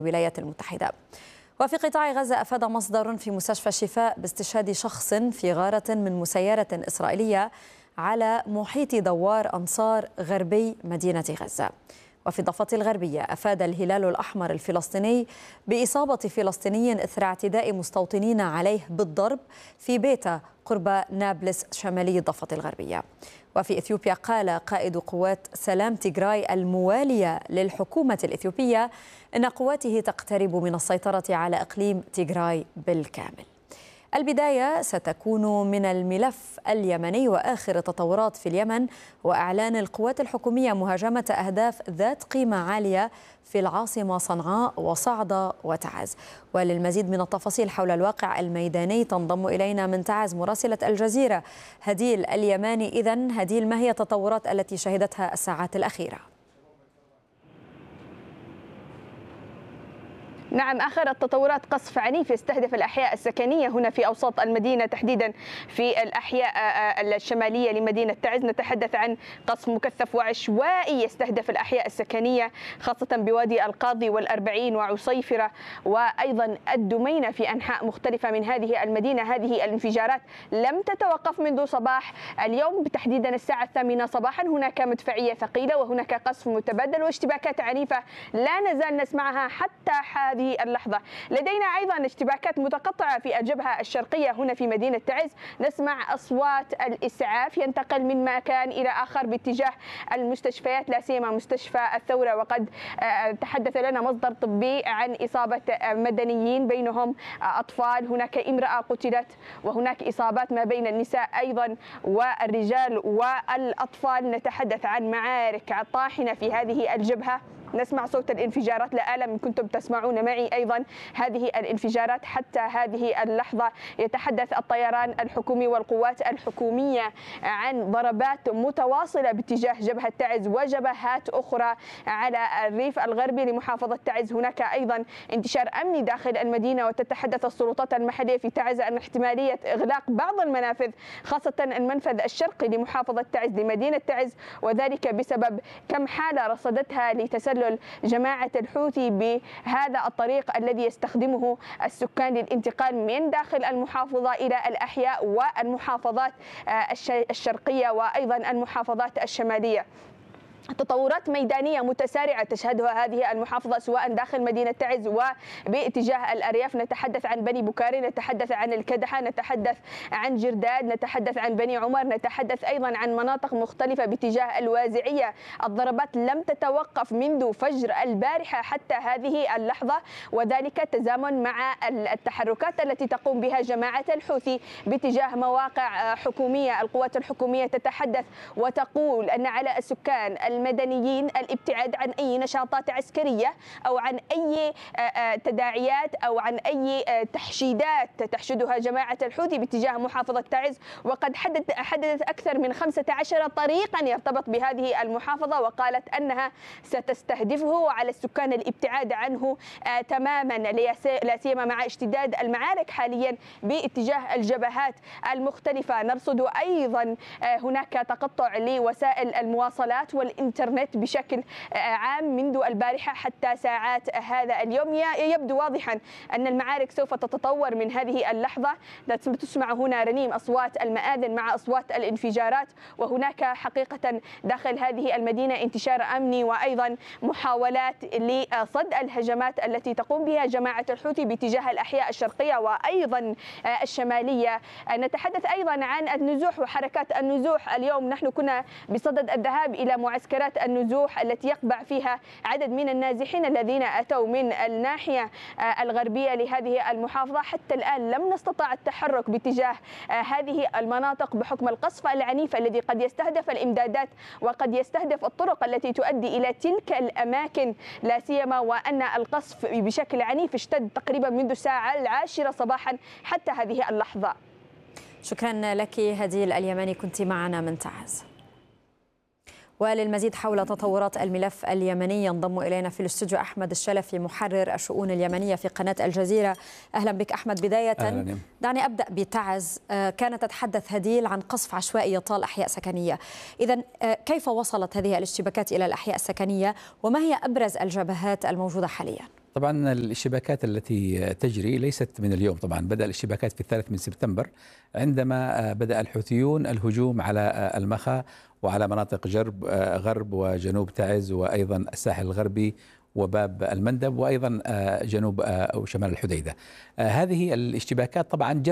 الولايات المتحدة. وفي قطاع غزة أفاد مصدر في مستشفى شفاء باستشهاد شخص في غارة من مسيرة إسرائيلية على محيط دوار أنصار غربي مدينة غزة. وفي الضفة الغربية أفاد الهلال الأحمر الفلسطيني بإصابة فلسطيني إثر اعتداء مستوطنين عليه بالضرب في بيته قرب نابلس شمالي الضفة الغربية. وفي إثيوبيا قال قائد قوات سلام تيغراي الموالية للحكومة الإثيوبية إن قواته تقترب من السيطرة على إقليم تيغراي بالكامل. البداية ستكون من الملف اليمني وآخر التطورات في اليمن وإعلان القوات الحكومية مهاجمة أهداف ذات قيمة عالية في العاصمة صنعاء وصعدة وتعز. وللمزيد من التفاصيل حول الواقع الميداني تنضم إلينا من تعز مراسلة الجزيرة هديل اليماني. إذن هديل، ما هي التطورات التي شهدتها الساعات الأخيرة؟ نعم، آخر التطورات قصف عنيف يستهدف الأحياء السكنية هنا في أوساط المدينة، تحديدا في الأحياء الشمالية لمدينة تعز. نتحدث عن قصف مكثف وعشوائي يستهدف الأحياء السكنية خاصة بوادي القاضي والأربعين وعصيفرة وأيضا الدمينة في أنحاء مختلفة من هذه المدينة. هذه الانفجارات لم تتوقف منذ صباح اليوم، تحديدا الساعة 8 صباحا. هناك مدفعية ثقيلة وهناك قصف متبادل واشتباكات عنيفة لا نزال نسمعها حتى هذه اللحظة. لدينا أيضا اشتباكات متقطعة في الجبهة الشرقية هنا في مدينة تعز. نسمع أصوات الإسعاف ينتقل من مكان إلى آخر باتجاه المستشفيات، لا سيما مستشفى الثورة. وقد تحدث لنا مصدر طبي عن إصابة مدنيين بينهم أطفال. هناك امرأة قتلت وهناك إصابات ما بين النساء أيضا والرجال والأطفال. نتحدث عن معارك طاحنة في هذه الجبهة. نسمع صوت الانفجارات، لا أعلم إن كنتم تسمعون معي أيضا هذه الانفجارات. حتى هذه اللحظة يتحدث الطيران الحكومي والقوات الحكومية عن ضربات متواصلة باتجاه جبهة تعز وجبهات أخرى على الريف الغربي لمحافظة تعز. هناك أيضا انتشار أمني داخل المدينة، وتتحدث السلطات المحلية في تعز عن احتمالية إغلاق بعض المنافذ خاصة المنفذ الشرقي لمحافظة تعز لمدينة تعز، وذلك بسبب كم حالة رصدتها لتسلل جماعة الحوثي بهذا الطريق الذي يستخدمه السكان للانتقال من داخل المحافظة إلى الأحياء والمحافظات الشرقية وأيضا المحافظات الشمالية. تطورات ميدانية متسارعة تشهدها هذه المحافظة سواء داخل مدينة تعز وباتجاه الأرياف. نتحدث عن بني بكاري، نتحدث عن الكدحة، نتحدث عن جرداد، نتحدث عن بني عمر، نتحدث أيضا عن مناطق مختلفة باتجاه الوازعية. الضربات لم تتوقف منذ فجر البارحة حتى هذه اللحظة، وذلك تزامن مع التحركات التي تقوم بها جماعة الحوثي باتجاه مواقع حكومية. القوات الحكومية تتحدث وتقول أن على السكان المدنيين الابتعاد عن أي نشاطات عسكرية أو عن أي تداعيات أو عن أي تحشيدات تحشدها جماعة الحوثي باتجاه محافظة تعز. وقد حددت أكثر من 15 طريقا يرتبط بهذه المحافظة، وقالت أنها ستستهدفه وعلى السكان الابتعاد عنه تماما، لا سيما مع اشتداد المعارك حاليا باتجاه الجبهات المختلفة. نرصد أيضا هناك تقطع لوسائل المواصلات والإنترنت بشكل عام منذ البارحة حتى ساعات هذا اليوم. يبدو واضحا أن المعارك سوف تتطور من هذه اللحظة. تسمع هنا رنيم أصوات المآذن مع أصوات الانفجارات، وهناك حقيقة داخل هذه المدينة انتشار أمني وأيضا محاولات لصد الهجمات التي تقوم بها جماعة الحوثي باتجاه الأحياء الشرقية وأيضا الشمالية. نتحدث أيضا عن النزوح وحركات النزوح. اليوم نحن كنا بصدد الذهاب إلى معسكرات النزوح التي يقبع فيها عدد من النازحين الذين أتوا من الناحية الغربية لهذه المحافظة. حتى الآن لم نستطع التحرك باتجاه هذه المناطق بحكم القصف العنيف الذي قد يستهدف الإمدادات وقد يستهدف الطرق التي تؤدي إلى تلك الأماكن، لا سيما وأن القصف بشكل عنيف اشتد تقريبا منذ الساعة 10 صباحا حتى هذه اللحظة. شكرا لك هديل اليماني، كنت معنا من تعز. وللمزيد حول تطورات الملف اليمني ينضم إلينا في الاستوديو أحمد الشلفي محرر الشؤون اليمنية في قناة الجزيرة. أهلا بك أحمد. بداية دعني أبدأ بتعز. كانت تتحدث هديل عن قصف عشوائي يطال أحياء سكنية، إذن كيف وصلت هذه الاشتباكات إلى الأحياء السكنية وما هي أبرز الجبهات الموجودة حاليا؟ طبعا الاشتباكات التي تجري ليست من اليوم، طبعا بدأ الاشتباكات في 3 سبتمبر عندما بدأ الحوثيون الهجوم على المخا وعلى مناطق غرب وجنوب تعز وأيضا الساحل الغربي وباب المندب وأيضا جنوب أو شمال الحديدة. هذه الاشتباكات طبعا